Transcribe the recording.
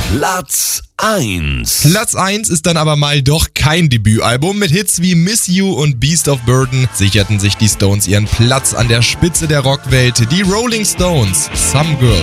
Platz 1. Platz 1 ist dann aber mal doch kein Debütalbum. Mit Hits wie Miss You und Beast of Burden sicherten sich die Stones ihren Platz an der Spitze der Rockwelt. Die Rolling Stones, Some Girl.